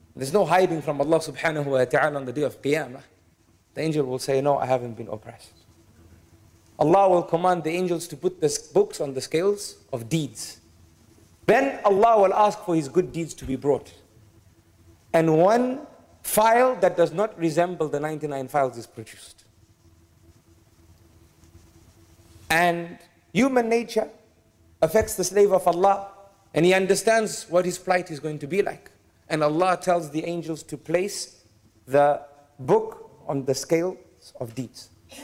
There's no hiding from Allah subhanahu wa ta'ala on the day of Qiyamah. The angel will say, no, I haven't been oppressed. Allah will command the angels to put the books on the scales of deeds. Then Allah will ask for his good deeds to be brought. And one file that does not resemble the 99 files is produced. And human nature affects the slave of Allah, and he understands what his plight is going to be like. And Allah tells the angels to place the book on the scales of deeds.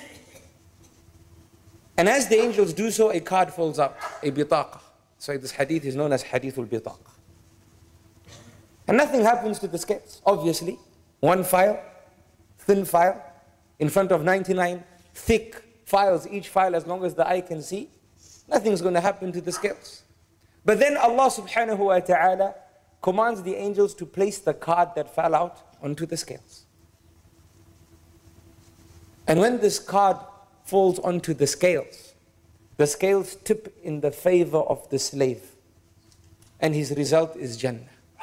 And as the angels do so, a card falls out, a bitaqa. So this hadith is known as hadithul bitaqa. And nothing happens to the scales. Obviously, one file, thin file, in front of 99 thick files, each file as long as the eye can see, nothing's going to happen to the scales. But then Allah subhanahu wa ta'ala commands the angels to place the card that fell out onto the scales. And when this card falls onto the scales tip in the favor of the slave, and his result is Jannah.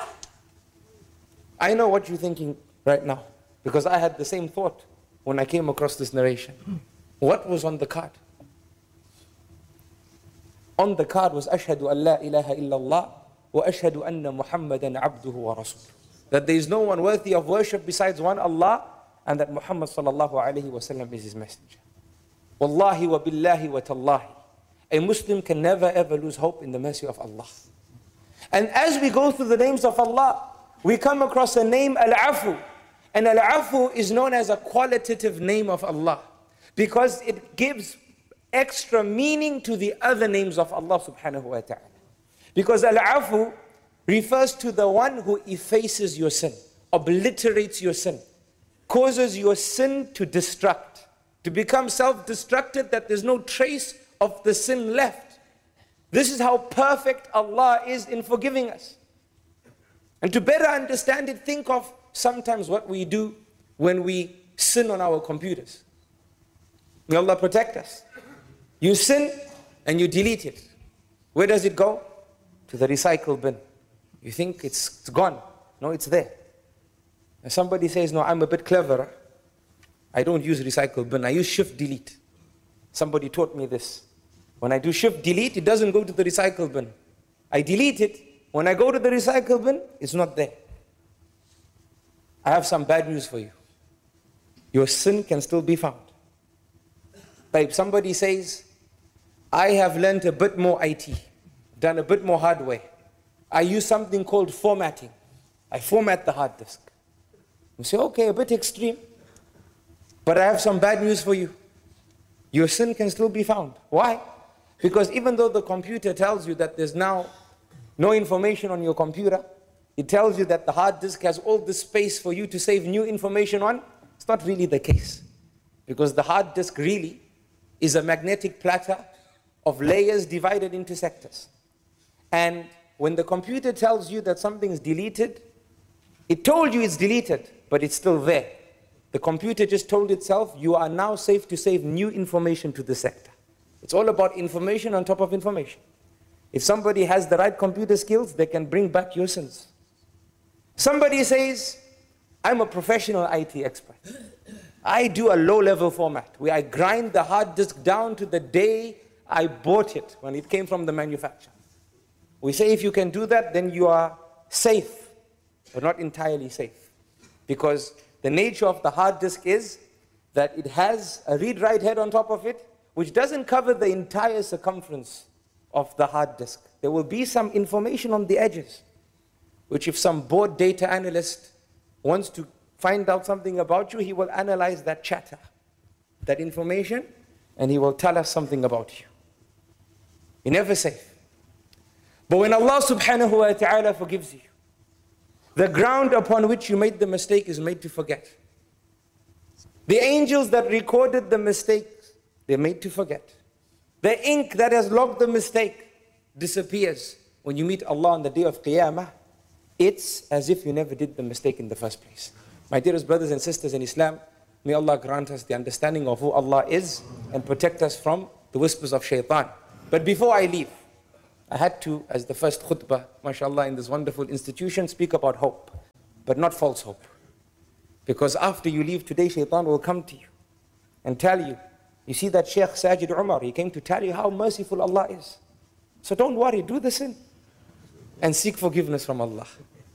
I know what you're thinking right now, because I had the same thought when I came across this narration. What was on the card? On the card was Ashhadu an la ilaha illallah wa ashhadu anna Muhammadan abduhu wa rasuluh. That there is no one worthy of worship besides one Allah, and that Muhammad sallallahu alayhi wa sallam is his messenger. Wallahi wa billahi wa tallahi. A Muslim can never ever lose hope in the mercy of Allah. And as we go through the names of Allah, we come across a name, Al-Afu. And Al-Afu is known as a qualitative name of Allah, because it gives extra meaning to the other names of Allah subhanahu wa ta'ala. Because Al-Afu refers to the one who effaces your sin, obliterates your sin, causes your sin to destruct, to become self-destructed, that there's no trace of the sin left. This is how perfect Allah is in forgiving us. And to better understand it, think of sometimes what we do when we sin on our computers. May Allah protect us. You sin and you delete it. Where does it go? To the recycle bin. You think it's gone. No, it's there. And somebody says, no, I'm a bit cleverer. I don't use recycle bin. I use shift delete. Somebody taught me this. When I do shift delete, it doesn't go to the recycle bin. I delete it. When I go to the recycle bin, it's not there. I have some bad news for you. Your sin can still be found. But if somebody says, I have learned a bit more IT, done a bit more hardware. I use something called formatting. I format the hard disk. You say, okay, a bit extreme. But I have some bad news for you. Your sin can still be found. Why? Because even though the computer tells you that there's now no information on your computer, it tells you that the hard disk has all the space for you to save new information on, it's not really the case. Because the hard disk really is a magnetic platter of layers divided into sectors. And when the computer tells you that something is deleted, it told you it's deleted, but it's still there. The computer just told itself, you are now safe to save new information to the sector. It's all about information on top of information. If somebody has the right computer skills, they can bring back your sins. Somebody says, I'm a professional IT expert. I do a low-level format where I grind the hard disk down to the day I bought it, when it came from the manufacturer. We say if you can do that, then you are safe, but not entirely safe. Because the nature of the hard disk is that it has a read-write head on top of it, which doesn't cover the entire circumference of the hard disk. There will be some information on the edges, which if some bored data analyst wants to find out something about you, he will analyze that chatter, that information, and he will tell us something about you. You're never safe. But when Allah subhanahu wa ta'ala forgives you, the ground upon which you made the mistake is made to forget. The angels that recorded the mistakes, they're made to forget. The ink that has logged the mistake disappears. When you meet Allah on the day of Qiyamah, it's as if you never did the mistake in the first place. My dearest brothers and sisters in Islam, may Allah grant us the understanding of who Allah is and protect us from the whispers of shaitan. But before I leave, I had to, as the first khutbah, mashallah, in this wonderful institution, speak about hope. but not false hope. Because after you leave today, shaitan will come to you and tell you, you see that Sheikh Sajid Umar, he came to tell you how merciful Allah is. So don't worry, do the sin and seek forgiveness from Allah.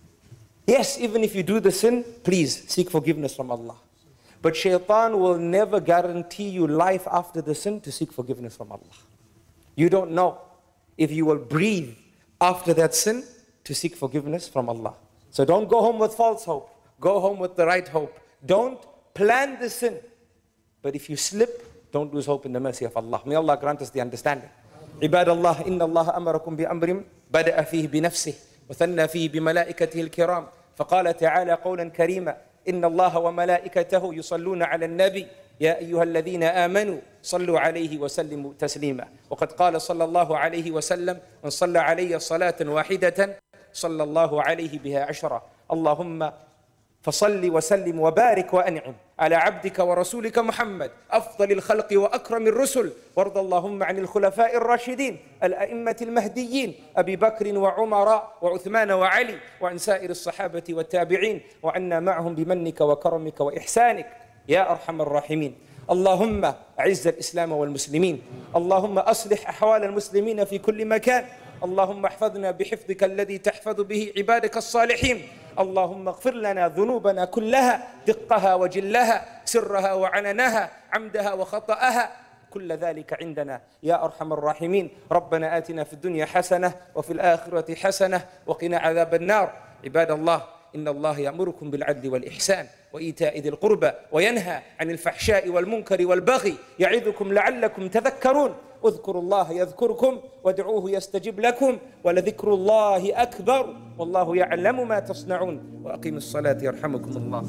Yes, even if you do the sin, please seek forgiveness from Allah. But shaitan will never guarantee you life after the sin to seek forgiveness from Allah. You don't know if you will breathe after that sin to seek forgiveness from Allah. So don't go home with false hope. Go home with the right hope. Don't plan the sin. But if you slip, don't lose hope in the mercy of Allah. May Allah grant us the understanding. عباد الله إن الله أمركم بأمر بدأ فيه بنفسه وثنى فيه بملائكته الكرام فقال تعالى قولا كريما إن الله وملائكته يصلون على النبي يا أيها الذين آمنوا صلوا عليه وسلموا تسليما وقد قال صلى الله عليه وسلم من صلى علي صلاة واحدة صلى الله عليه بها 10 اللهم فصل وسلم وبارك وأنعم على عبدك ورسولك محمد أفضل الخلق وأكرم الرسل وارض اللهم عن الخلفاء الراشدين الأئمة المهديين أبي بكر وعمر وعثمان وعلي وعن سائر الصحابة والتابعين وعنا معهم بمنك وكرمك وإحسانك يا أرحم الراحمين اللهم أعز الإسلام والمسلمين اللهم أصلح أحوال المسلمين في كل مكان اللهم احفظنا بحفظك الذي تحفظ به عبادك الصالحين اللهم اغفر لنا ذنوبنا كلها دقها وجلها سرها وعننها عمدها وخطأها كل ذلك عندنا يا أرحم الراحمين ربنا آتنا في الدنيا حسنة وفي الآخرة حسنة وقنا عذاب النار عباد الله إن الله يأمركم بالعدل والإحسان وإيتاء ذي القربى وينهى عن الفحشاء والمنكر والبغي يعظكم لعلكم تذكرون اذكروا الله يذكركم وادعوه يستجب لكم ولذكر الله أكبر والله يعلم ما تصنعون وأقيموا الصلاة يرحمكم الله.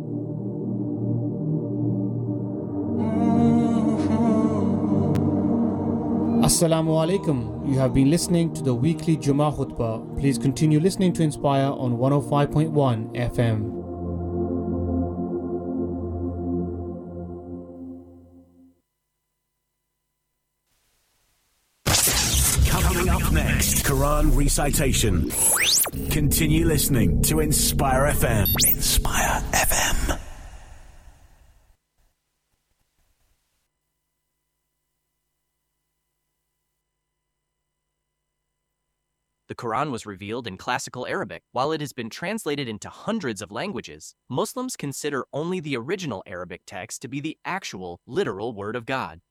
Assalamu alaikum. You have been listening to the weekly Jummah Khutbah. Please continue listening to Inspire on 105.1 FM. Coming up next, Quran recitation. Continue listening to Inspire FM. Inspire FM. The Quran was revealed in classical Arabic. While it has been translated into hundreds of languages, Muslims consider only the original Arabic text to be the actual, literal Word of God.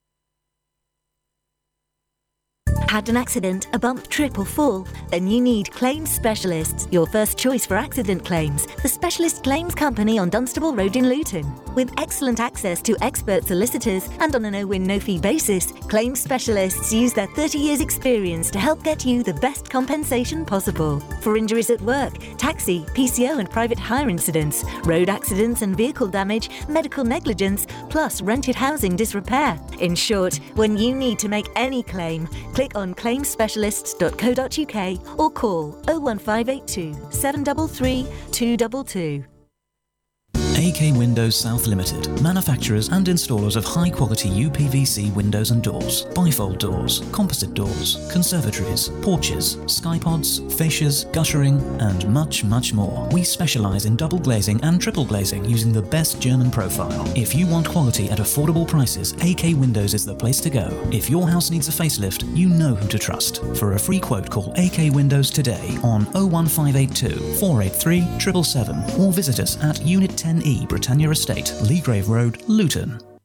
Had an accident, a bump, trip or fall? Then you need Claims Specialists, your first choice for accident claims. The specialist claims company on Dunstable Road in Luton. With excellent access to expert solicitors and on a no-win, no-fee basis, Claims Specialists use their 30 years experience to help get you the best compensation possible. For injuries at work, taxi, PCO and private hire incidents, road accidents and vehicle damage, medical negligence, plus rented housing disrepair. In short, when you need to make any claim, click on claimspecialists.co.uk or call 01582 733 222. AK Windows South Limited, manufacturers and installers of high-quality UPVC windows and doors, bifold doors, composite doors, conservatories, porches, skypods, fascias, guttering, and much, much more. We specialize in double glazing and triple glazing using the best German profile. If you want quality at affordable prices, AK Windows is the place to go. If your house needs a facelift, you know who to trust. For a free quote, call AK Windows today on 01582 483 777 or visit us at Unit 10E Britannia Estate, Leagrave Road, Luton.